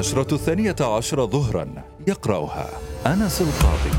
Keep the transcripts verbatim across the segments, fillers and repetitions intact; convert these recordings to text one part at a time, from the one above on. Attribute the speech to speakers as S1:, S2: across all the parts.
S1: النشرة الثانية عشر ظهرا، يقرأها أنس القاضي.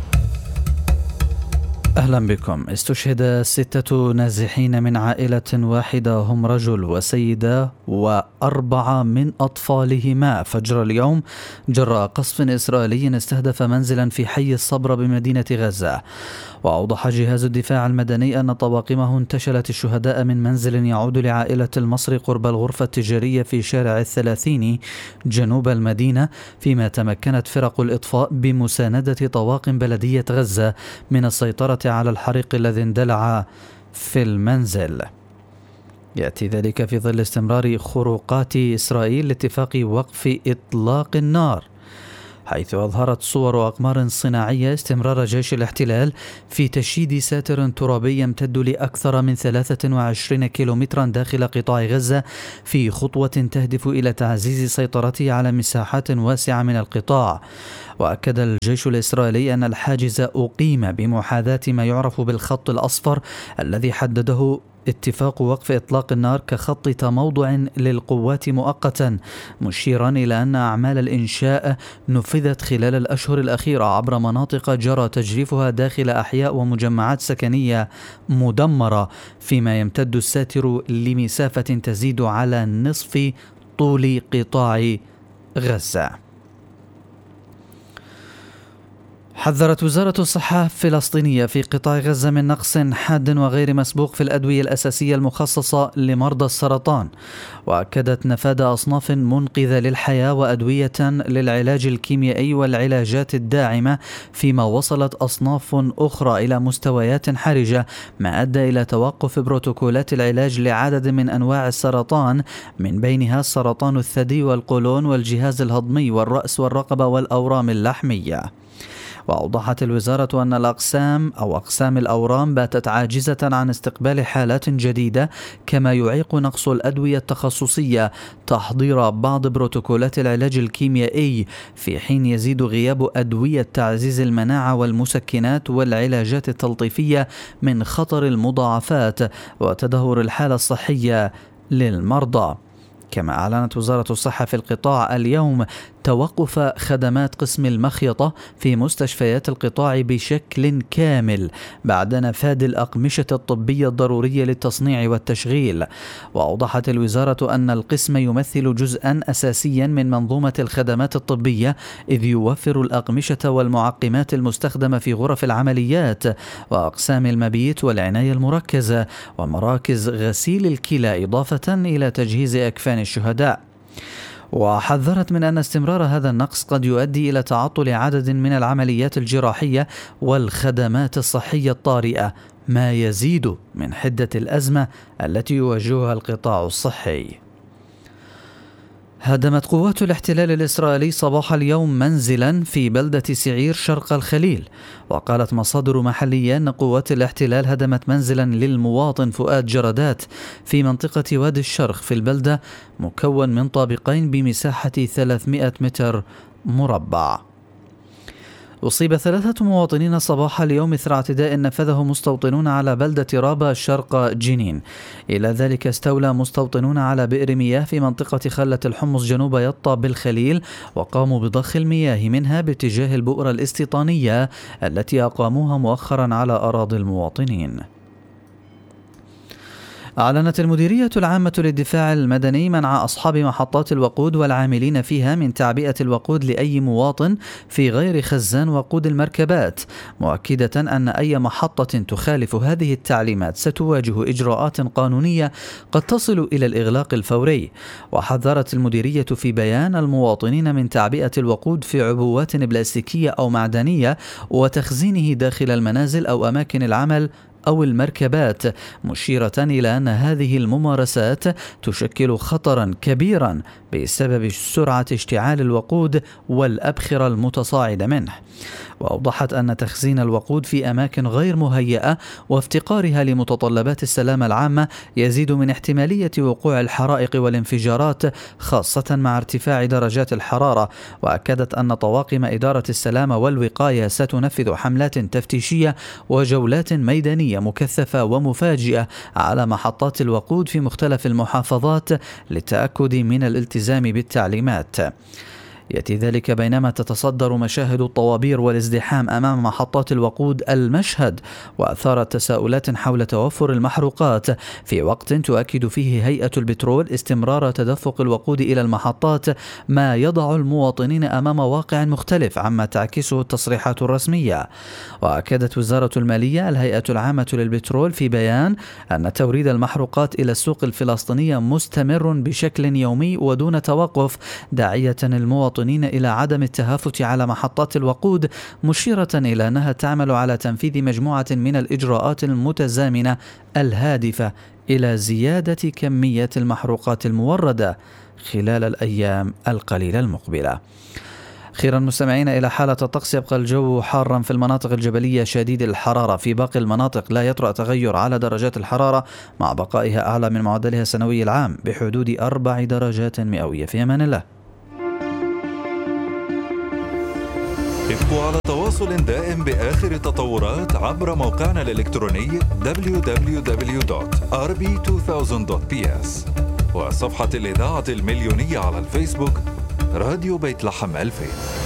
S2: أهلا بكم. استشهد ستة نازحين من عائلة واحدة، هم رجل وسيدة وأربعة من أطفالهما، فجر اليوم جراء قصف إسرائيلي استهدف منزلا في حي الصبر بمدينة غزة. وأوضح جهاز الدفاع المدني أن طواقمه انتشلت الشهداء من منزل يعود لعائلة المصري قرب الغرفة التجارية في شارع الثلاثين جنوب المدينة، فيما تمكنت فرق الإطفاء بمساندة طواقم بلدية غزة من السيطرة على الحريق الذي اندلع في المنزل. يأتي ذلك في ظل استمرار خروقات إسرائيل لاتفاق وقف إطلاق النار، حيث أظهرت صور أقمار صناعية استمرار جيش الاحتلال في تشييد ساتر ترابي يمتد لأكثر من ثلاثة وعشرين كيلومترا داخل قطاع غزة، في خطوة تهدف إلى تعزيز سيطرته على مساحات واسعة من القطاع. وأكد الجيش الإسرائيلي أن الحاجز أقيم بمحاذاة ما يعرف بالخط الأصفر الذي حدده اتفاق وقف إطلاق النار كخط تموضع للقوات مؤقتا، مشيرا إلى أن أعمال الإنشاء نفذت خلال الأشهر الأخيرة عبر مناطق جرى تجريفها داخل أحياء ومجمعات سكنية مدمرة، فيما يمتد الساتر لمسافة تزيد على نصف طول قطاع غزة. حذرت وزارة الصحة الفلسطينية في قطاع غزة من نقص حاد وغير مسبوق في الأدوية الأساسية المخصصة لمرضى السرطان، وأكدت نفاذ أصناف منقذة للحياة وأدوية للعلاج الكيميائي والعلاجات الداعمة، فيما وصلت أصناف أخرى إلى مستويات حرجة، ما أدى إلى توقف بروتوكولات العلاج لعدد من أنواع السرطان، من بينها سرطان الثدي والقولون والجهاز الهضمي والرأس والرقبة والأورام اللحمية. وأوضحت الوزارة أن الأقسام أو أقسام الأورام باتت عاجزة عن استقبال حالات جديدة، كما يعيق نقص الأدوية التخصصية تحضير بعض بروتوكولات العلاج الكيميائي، في حين يزيد غياب أدوية تعزيز المناعة والمسكنات والعلاجات التلطيفية من خطر المضاعفات وتدهور الحالة الصحية للمرضى. كما أعلنت وزارة الصحة في القطاع اليوم توقف خدمات قسم المخيطة في مستشفيات القطاع بشكل كامل بعد نفاذ الأقمشة الطبية الضرورية للتصنيع والتشغيل. وأوضحت الوزارة أن القسم يمثل جزءا أساسيا من منظومة الخدمات الطبية، إذ يوفر الأقمشة والمعقمات المستخدمة في غرف العمليات وأقسام المبيت والعناية المركزة ومراكز غسيل الكلى، إضافة إلى تجهيز أكفان الشهداء. وحذرت من أن استمرار هذا النقص قد يؤدي إلى تعطل عدد من العمليات الجراحية والخدمات الصحية الطارئة، ما يزيد من حدة الأزمة التي يواجهها القطاع الصحي. هدمت قوات الاحتلال الإسرائيلي صباح اليوم منزلا في بلدة سعير شرق الخليل، وقالت مصادر محلية أن قوات الاحتلال هدمت منزلا للمواطن فؤاد جردات في منطقة وادي الشرق في البلدة، مكون من طابقين بمساحة ثلاثمائة متر مربع. أصيب ثلاثة مواطنين صباح اليوم إثر اعتداء نفذه مستوطنون على بلدة رابا شرق جنين. إلى ذلك استولى مستوطنون على بئر مياه في منطقة خلة الحمص جنوب يطا بالخليل، وقاموا بضخ المياه منها باتجاه البؤرة الاستيطانية التي أقاموها مؤخرا على أراضي المواطنين. أعلنت المديرية العامة للدفاع المدني منع أصحاب محطات الوقود والعاملين فيها من تعبئة الوقود لأي مواطن في غير خزان وقود المركبات، مؤكدة أن أي محطة تخالف هذه التعليمات ستواجه إجراءات قانونية قد تصل إلى الإغلاق الفوري. وحذرت المديرية في بيان المواطنين من تعبئة الوقود في عبوات بلاستيكية أو معدنية وتخزينه داخل المنازل أو أماكن العمل أو المركبات، مشيرة إلى أن هذه الممارسات تشكل خطرا كبيرا بسبب سرعة اشتعال الوقود والأبخرة المتصاعدة منه. وأوضحت أن تخزين الوقود في أماكن غير مهيئة وافتقارها لمتطلبات السلامة العامة يزيد من احتمالية وقوع الحرائق والانفجارات، خاصة مع ارتفاع درجات الحرارة. وأكدت أن طواقم إدارة السلامة والوقاية ستنفذ حملات تفتيشية وجولات ميدانية مكثفة ومفاجئة على محطات الوقود في مختلف المحافظات للتأكد من الالتزام بالتعليمات. يأتي ذلك بينما تتصدر مشاهد الطوابير والازدحام أمام محطات الوقود المشهد، وأثارت تساؤلات حول توفر المحروقات في وقت تؤكد فيه هيئة البترول استمرار تدفق الوقود إلى المحطات، ما يضع المواطنين أمام واقع مختلف عما تعكسه التصريحات الرسمية. وأكدت وزارة المالية الهيئة العامة للبترول في بيان أن توريد المحروقات إلى السوق الفلسطينية مستمر بشكل يومي ودون توقف، داعية المواطنين إلى عدم التهافت على محطات الوقود، مشيرة إلى أنها تعمل على تنفيذ مجموعة من الإجراءات المتزامنة الهادفة إلى زيادة كمية المحروقات الموردة خلال الأيام القليلة المقبلة. أخيرا مستمعين إلى حالة الطقس، يبقى الجو حارا في المناطق الجبلية شديد الحرارة. في باقي المناطق لا يطرأ تغير على درجات الحرارة مع بقائها أعلى من معدلها السنوي العام بحدود أربع درجات مئوية. في أمان الله.
S1: ابقوا على تواصل دائم بآخر التطورات عبر موقعنا الإلكتروني دبليو دبليو دبليو دوت آر بي ألفين دوت بي إس وصفحة الإذاعة المليونية على الفيسبوك راديو بيت لحم ألفين.